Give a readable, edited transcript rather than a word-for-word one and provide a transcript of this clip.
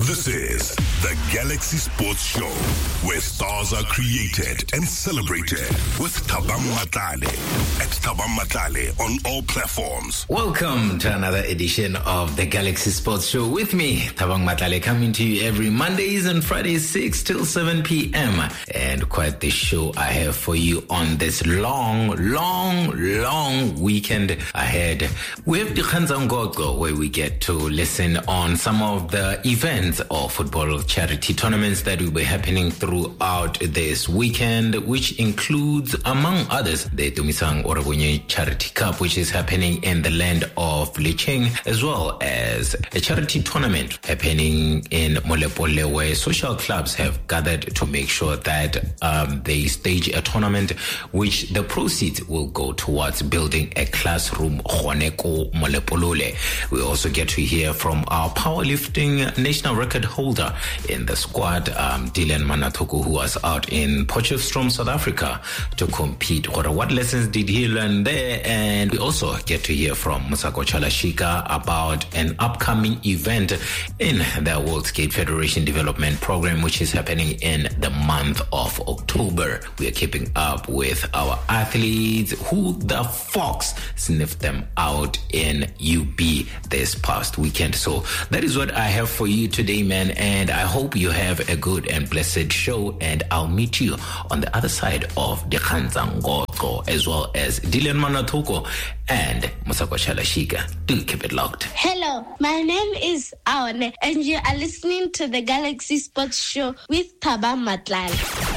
This is the Galaxy Sports Show, where stars are created and celebrated with Thabang Matlale at Thabang Matlale on all platforms. Welcome to another edition of the Galaxy Sports Show with me, Thabang Matlale, coming to you every Mondays and Fridays 6 till 7 p.m. And quite the show I have for you on this long weekend ahead. We have the Dikhanza Ngoqo, where we get to listen on some of the events or football charity tournaments that will be happening throughout this weekend, which includes, among others, the Dumisang Orabunye Charity Cup, which is happening in the land of Licheng, as well as a charity tournament happening in Molepole, where social clubs have gathered to make sure that they stage a tournament which the proceeds will go towards building a classroom Khoneko Molepolole. We also get to hear from our powerlifting national record holder in the squad, Dylan Manatoko, who was out in Potchefstroom, South Africa to compete. What lessons did he learn there? And we also get to hear from Musako Chalashika about an upcoming event in the World Skate Federation Development Program, which is happening in the month of October. We are keeping up with our athletes. Who the fox sniffed them out in UB this past weekend? So that is what I have for you today, man, and I hope you have a good and blessed show, and I'll meet you on the other side of Dikhanza Ngoqo, as well as Dylan Manatoko and Musako Chalashika. Do keep it locked. Hello, my name is Aone, and you are listening to the Galaxy Sports Show with Thabang Matlale.